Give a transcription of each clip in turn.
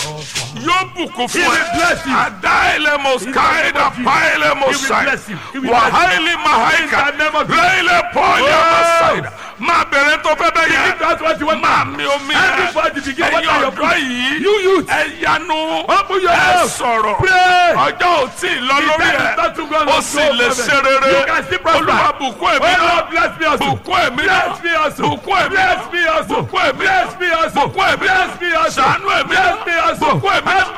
yóò bùkún fún ẹ. Adaile moskaida paile mosaida. Wàhálì mahaika. Lẹ́yìnlẹ̀ pọ́ọ̀lì amasaida. Máa bẹ̀rẹ̀ tó fẹ́ bẹ́ yẹ. Máa mi omi ẹ̀. Ẹ̀yin ọ̀dọ́ yìí. Ẹ yanu. Ẹ sọ̀rọ̀. Ọjọ́ ò tí ì lọ lórí ẹ̀. Ó sì lè ṣe rere. Olúwa bùkún ẹ̀mí náà. Bùkún ẹ̀mí náà. Bùkún ẹ̀mí náà. Bùkún ẹ̀mí náà. Bùkún ẹ̀mí náà. Ṣàánú ẹ̀mí náà. Bùkún ẹ̀mí náà.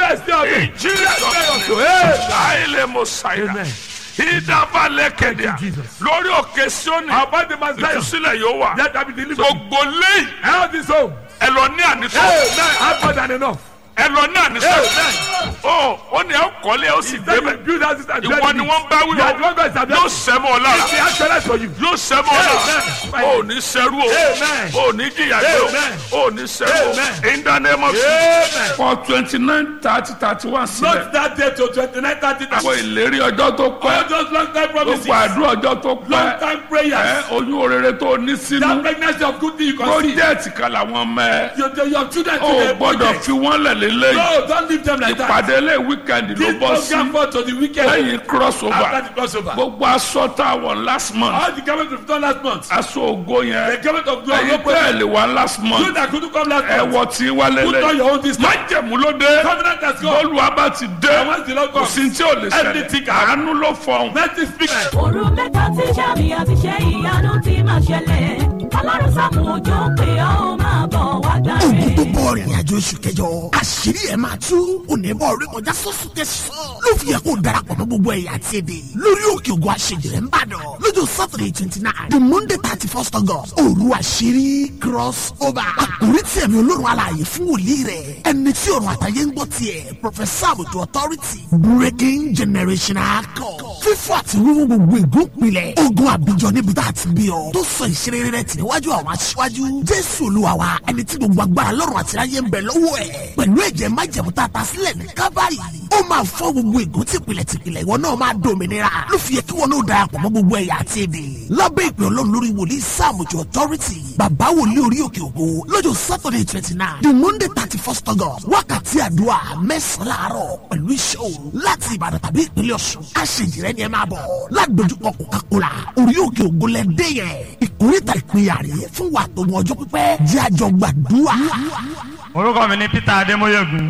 Ṣáìlẹ̀ Mọ̀sáìdà. Ìdábalẹ̀ kẹ̀dẹ̀ lórí òkè Síónì. Ìtúsílẹ̀ yóò wà. Gbogbo lẹ́yìn. Ẹ lọ ní ànísọ́. Ẹ lọ ní ànísọ́. Ó ní ẹ kọ́lé ó sì débẹ̀. Ìwọ ni wọ́n bá wí o. Yóò sẹ́mu ọ lára. Yóò sẹ́mu ọ lára. O ní sẹ́rú o. O ní jìyà gbé o. O ní sẹ́rú o. In the name of Jesus. For 29, 30, 31 sílẹ̀. Not that day to 29, 30. Àwọn ìlérí ọjọ́ tó pẹ́. All those long time promises. Gbogbo àdúrà ọjọ́ tó pẹ́. Long time prayers. Oyún orere tó ní sínú. That pregnancy of good thing you can see. Project kan làwọn mẹ́. Your children O today. gbọ́dọ̀ fi wọ́n lẹ̀ lélẹ́yìn. No, don't leave them like that. Ìpàdé lé weekend ló bọ́ sí. Program for to the weekend. Lẹ́yìn crossover. After the crossover. Gbogbo aṣọ tá a wọ̀ last month. All the government of done last month. Aṣọ ògo The yẹn. government of glory. Ẹyin bẹ́ẹ̀ lè wá last You month. that couldn't come last month. Ẹ̀wọ̀ tí wá Put on lélẹ̀. your own this time. Májẹ̀mú ló dé. Covenant has gone. Bọ́ọ̀lù abá ti And dé. once the Lord Kò comes, sí tí ò lè everything ṣẹlẹ̀. can. Àánú ló fọ̀hún. Let it speak. Òru mẹ́ta tí sàmì àti ṣe ìyanu ti máa ṣẹlẹ̀. Ọlọ́run Sáàmù Òjó pé ó máa bọ̀ wá Ogun tó dáre. bọ̀ rìnrìn àjò oṣù kẹjọ. Àṣírí ẹ̀ máa tú. Onímọ̀ orí kọjá sọ́sù tẹ̀sán. Ló fi yẹ kó darapọ̀ mọ́ gbogbo ẹ̀yà àti èdè. Lórí òkè ògùn àṣejìrẹ́ ń bàdàn. Lọ́jọ́ Saturday 29, the Monday 31st August. Òru àṣírí cross over. Àkòrí tí ẹ̀mí Olórun alààyè fún wòlíì rẹ̀. Ẹni tí ọ̀run àtàyè ń gbọ́ tiẹ̀. Professor Àbùtù Authority. Breaking generational code. Fífọ́ àti wíwú gbogbo ègún pilẹ̀. Ogun àbíjọ níbi tá a ti bí ọ. Tó sọ ìṣeré rẹ̀ tì níwájú àwọn aṣíwájú. Jésù Olúwa wa ẹni tí gbogbo agbára lọ́run àti ayé ń bẹ lọ́wọ́ ẹ̀. Pẹ̀lú ẹ̀jẹ̀ májẹ̀mú tá a ta sílẹ̀ ní Kábàárì. Ó máa fọ́ gbogbo ègún tìpìlẹ̀ ìwọ náà máa dòmìnira. Ló fi yẹ kí wọn náà darapọ̀ mọ́ gbogbo ẹ̀yà àti èdè. Lábẹ́ ìpè Ọlọ́run lórí wòlíì Sáàmù Òjó Authority. Bàbá wòlíì orí òkè ògo lọ́jọ́ Saturday 29, the Monday 31st August. Wákàtí àdúrà mẹ́sàn-án láàárọ̀ pẹ̀lú iṣẹ́ òru láti Ìbàdàn tàbí ìpínlẹ̀ Ọ̀ṣun. Àṣejìrẹ́ ni ẹ máa bọ̀. Ládojúkọ Coca-Cola orí òkè ògo lẹ́dẹ́ yẹn. Ìkórìtà ìpínyà rèé fún wa tó mọ ọjọ́ pípẹ́. Jẹ́ àjọ gbàdúrà. Orúkọ mi ni Peter Adémóyègùn.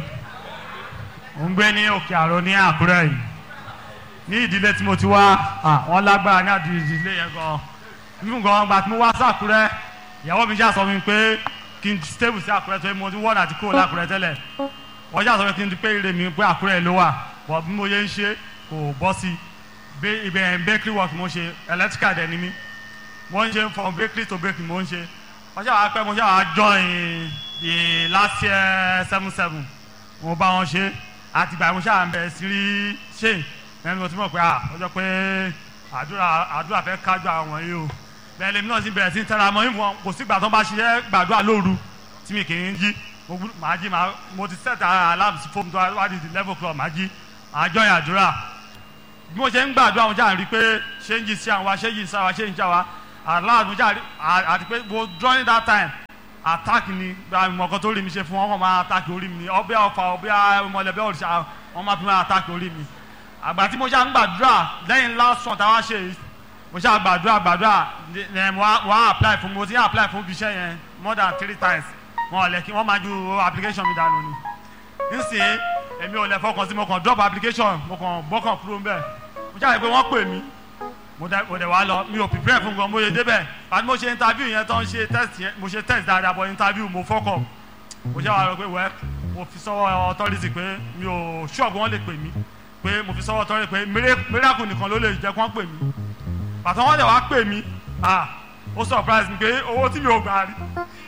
Mo ń gbé ní Òkè Àrò ní Àkúrẹ́ yìí. Ní ìdílé tí mo ti wá, wọ́n lágbára ní àdúrà ìdílé yẹn gan. Nínú gan gbà tí mo wá sí Àkúrẹ́, ìyàwó mi ṣáà sọ mi pé kí n stable sí Àkúrẹ́ tó yẹ mo ti wọ́n àti kúrò lákúrẹ́ tẹ́lẹ̀. Wọ́n ṣáà sọ pé kí n pé ire mi pé Àkúrẹ́ ló wà. Bọ̀ bí mo yẹ ń ṣe kò bọ́ sí. Ibẹ̀ bakery work mo ṣe, electrical dẹ̀ ni mí. Mo ń ṣe from bakery to bakery mo ń ṣe. Wọ́n ṣáà pẹ́ mo ṣáà join the last year 77. Mo bá wọn ṣe àtìgbà mo ṣáà ń bẹ̀rẹ̀ sí rí ṣe ẹni mo ti mọ̀ pé ọjọ́ pé àdúrà fẹ́ kájú àwọn yìí o bẹ́ẹ̀ lèmi náà sì bẹ̀rẹ̀ sí ń tẹ́ra mọ́ ìwọ̀n kò sígbà tó bá ṣiṣẹ́ gbàdúrà lóru tí mi kì í jí màá jí mo ti set alarm fóònù tó wá di 11 o'clock màá jí màá jọyìn àdúrà bí mo ṣe ń gbàdúrà mo ṣáà rí pé ṣé ń jí sí àwọn wa ṣé ń jí sí àwọn wa ṣé ń jí àwa aláàbò mo ṣáà rí àti pé mo during that time attack ni mọ̀kàn tó rí mi ṣe fún wọn máa attack orí mi ọbẹ̀ ọ̀fà ọbẹ̀ ọmọlẹ́bẹ̀ òrìṣà wọn máa fi máa attack orí mi àgbà tí mo ṣáà ń gbàdúrà lẹ́yìn last one táwa ṣe mo ṣáà gbàdúrà wọ́n á apply fún mo ti apply fún ibi iṣẹ́ yẹn more than 3 times wọn ò lẹ̀ kí wọ́n máa ju application mi dànù ni nísìnyí èmi ò lẹ̀ fọkàn sí mo kàn drop application mo kàn bọ́kàn kúrò ń bẹ̀ mo ṣáà rí pé wọ́n pè mí mo dẹ̀ wá lọ mi ò prepare fún gan mo yẹ débẹ̀ àti mo ṣe interview yẹn tó ń ṣe test yẹn mo ṣe test dáadáa but interview mo fọ́kọ̀ mo ṣe wà lọ pé wẹ́ mo fi sọ́wọ́ authority pé mi ò ṣọ́ọ̀bù wọn lè pè mí pé mo fi sọ́wọ́ authority pé miracle nìkan ló lè jẹ́ kí wọ́n pè mí pàtó wọ́n dẹ̀ wá pè mí ó surprise mi pé owó tí mi ò gbà rí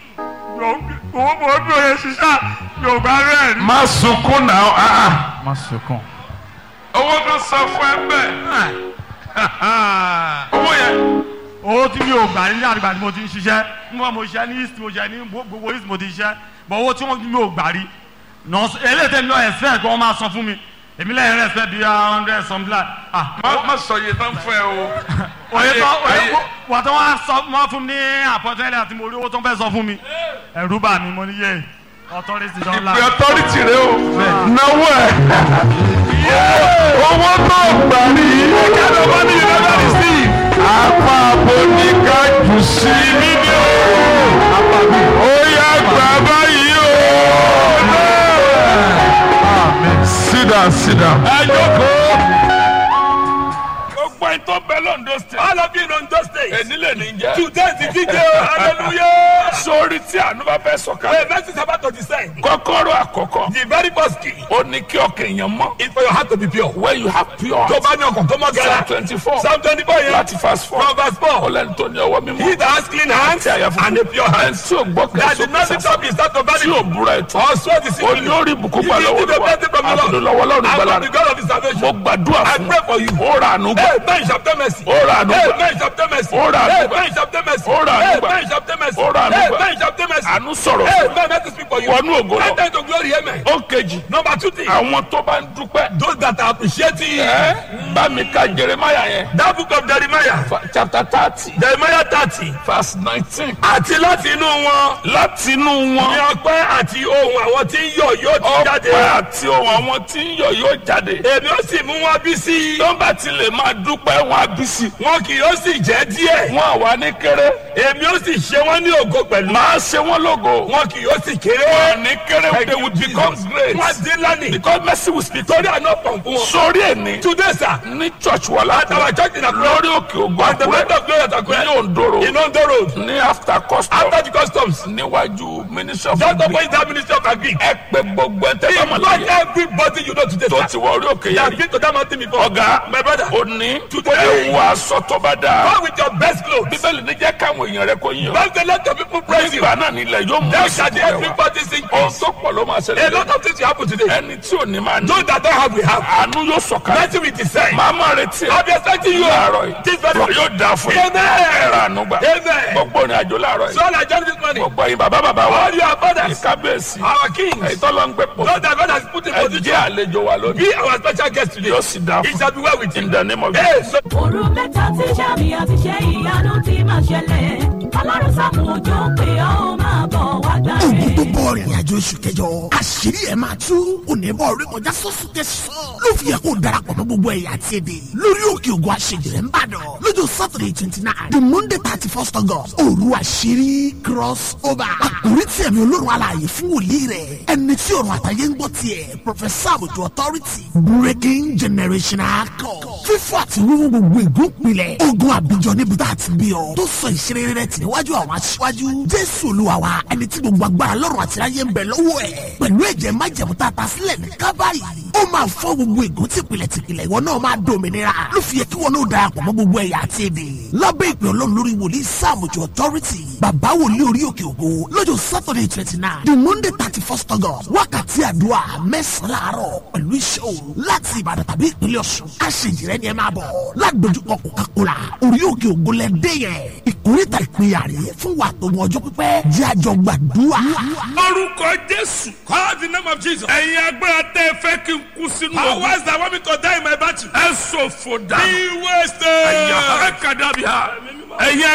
owó mo bí oye ṣiṣẹ́ mi ò gbà rẹ̀ rí. Má sunkún náà. má sunkún. Owó kan sọ fún ẹ bẹ́ẹ̀. Owó yẹn. Owó tí mi ò gbà ní àgbà tí mo ti ń ṣiṣẹ́ nígbà mo ṣiṣẹ́ ní east mo ṣiṣẹ́ ní gbogbo east mo ti ṣiṣẹ́ bọ̀ owó tí wọ́n mi ò gbà rí eléyìí mi náà expect kí wọ́n máa san fún mi èmi lẹ́yìn respect bí 100 something like. Má sọ iye tán fún ẹ o. Oye tó wà tó wọ́n fún mi ní àpọ̀tẹ́lẹ̀ àti mo rí owó tó ń fẹ́ sọ fún mi ẹ̀rú bà mí mo ní yé authority don la. ìpè authority rẹ o náwó ẹ owó tó gbà ní ẹ̀ka ló bá ní ìrẹ́lẹ̀ sí apá aboníkà jù sí níbi ó yá gbà báyìí o. Sit down. ẹ jókòó. gbogbo ẹni tó bẹ lọ́ndọ̀ state. all of you in Ondo State. ènìlẹ̀ ní jẹ́. today is the day. hallelujah. sórí tí àánú bá fẹ́ sọ̀kalẹ̀. the verse is about to descend. kọ́kọ́rọ́ àkọ́kọ́. the very first key ó ní kí ọkàn èèyàn mọ́. is for your heart to be pure. when you have pure. tó bá ní ọkàn tó mọ́ gẹ́rẹ́. Psalm 24. Psalm 24 yẹn. láti verse 4. from verse 4. ọlẹ́ni tó ní ọwọ́ mímọ́. he that has clean hands and a pure hand. ẹni tí ò gbọ́ that did not lift up his heart to vanity. tí ò búra ẹ̀tọ́. also ó ní orí ìbùkún gbà lọ́wọ́ lọ́wọ́ àbúrò lọ́wọ́ lọ́rùn and gbàlà from the God of his salvation. mo gbàdúrà I fún pray for you. ó ra àánú gbà. Amen. Chapter mercy. ó ra àánú gbà. Amen. Chapter mercy. ó ra àánú gbà. Amen. Chapter mercy. ó ra àánú gbà. Amen. Chapter mercy. ó ra àánú gbà. Amen. Chapter mercy. àánú sọ̀rọ̀ Amen. Let us speak for you. wọnú ògo lọ. Enter into glory. Amen. ó kejì. Number 2 thing. àwọn tó bá ń dúpẹ́. Those that are appreciating. bá mi ka Jeremiah yẹn. That book of Jeremiah. chapter 30 Jeremiah 30. verse 19. Àti láti inú wọn. láti inú Ní wọn. ọpẹ́ àti ohùn àwọn tí ń yọ̀ yóò ti jáde. ọpẹ́ àti ohùn àwọn tí ń yọ̀ yóò jáde. Èmi ó sì mú wọn bí sí. tó bá ti lè máa dúpẹ́ wọn á bí sí. Wọn kì yóò sì jẹ́ díẹ̀. wọn àwa ní kéré. Èmi ó sì ṣe wọ́n ní ògo pẹ̀lú. máa ṣe wọn lógo. Wọn kì yóò sì kéré. wọn ní kéré Thank they you, will Jesus. become great. Wọ́n dín lánìí. because mercy will speak. Torí àná pọ̀npọ̀n wọn. sórí ẹni. Today sir. ní church wà At our láti. church in Akure. lórí òkè ògùn At the moment of glory at Akure. ní Ondoro. In Ondo Road. ní after custom. After the customs. níwájú ministry of Just agric. appoint that ministry of agric. ẹ pè gbogbo ẹ tẹ́ bá mọ̀ Invite láyé. everybody you know today tó sir. ti wọ orí òkè You have yẹn. been to that mountain before. ọ̀gá My brother. ó ní. Today. ẹ wọ aṣọ tó bá dáa. Come with your best clothes. bíbélì ní jẹ́ káwọn èèyàn rẹ kó yín o. Don't say let the people praise you. nígbà náà nílẹ̀ yóò mú Then ìsìnkú shall the rẹ wá. everybody sing ohun peace. tó pọ̀ ló máa A ṣẹlẹ̀. lot of things will happen today. ẹni tí ò ní máa ní. Those that don't have, we have. àánú yóò sọ̀kalẹ̀. Nothing will descend. màá má retí ẹ. I'll be expecting you. láàárọ̀ yìí. This very yóò dáa fún yín. Amen. ẹ ra àánú gbà. Amen. gbogbo ìrìn àjò láàárọ̀ So yìí. all I join this morning. gbogbo yín bàbá wa. All your fathers. kábíyèsí. Our kings. èyí tó lọ ń gbé pọ̀. Those that God has put in ẹ position. jẹ́ àlejò wa lónìí. Be our special guest today. yóò sì dáa It fún shall be well with in you. the name of Hey, Jesus. so òru mẹ́ta tí sàmì àti ṣe ìyanu ti máa ṣẹlẹ̀ ọlọ́run Sáàmù Òjó pé ó máa bọ̀ wá gbà ogun rẹ̀. tó bọ̀ rìnrìn àjò oṣù kẹjọ àṣírí ẹ̀ máa tú onímọ̀ orí kọjá sọ́sùn tẹ̀sán ló fi yẹ kó darapọ̀ mọ́ gbogbo ẹ̀yà àti èdè lórí òkè ògùn àṣejìrẹ́ ń bàdàn lọ́jọ́ Saturday 29 the Monday 31st August òru àṣírí cross over àkórí tí ẹ̀mí olórun alààyè fún wòlíì rẹ̀ ẹni tí ọ̀run àtàyè ń gbọ́ tiẹ̀ Professor Àbùtù authority breaking generational code fífọ́ àti wíwú gbogbo ègún pilẹ̀ ogun àbíjọ níbi tá a ti bí ọ tó sọ ìṣeré rẹ̀ tì níwájú àwọn aṣíwájú Jésù Olúwa wa ẹni tí gbogbo agbára lọ́rùn àti ayé ń bẹ lọ́wọ́ ẹ̀ pẹ̀lú ẹ̀jẹ̀ májẹ̀mú tá a ta sílẹ̀ ní Kábàárì ó máa fọ́ gbogbo ègún tìpìlẹ̀ ìwọ náà máa dòmìnira ló fi yẹ kí wọn náà darapọ̀ mọ́ gbogbo ẹ̀yà àti èdè lábẹ́ ìpè Ọlọ́run lórí wòlíì Sáàmù Òjó authority bàbá wòlíì orí òkè ògo lọ́jọ́ Saturday 29 the Monday 31st August wákàtí àdúrà mẹ́sàn-án láàárọ̀ pẹ̀lú iṣẹ́ òru láti Ìbàdàn tàbí ìpínlẹ̀ Ọ̀ṣun àṣejìrẹ́ ni ẹ máa bọ̀ ládojúkọ Coca-Cola orí òkè ògo lẹ́dẹ́ yẹn ìkórìtà ìpínyà rèé fún wa tó mọ ọjọ́ pípẹ́ jẹ́ àjọ gbàdúrà. orúkọ Jésù. call the name of Jesus. ẹ̀yin agbára tẹ́ ẹ fẹ́ kí n kú sínú How ogun. wise that want me to die in my battle? ẹ ṣòfò dànù. Be wasted. ẹ̀yin àkàdàbíà. ẹ̀yin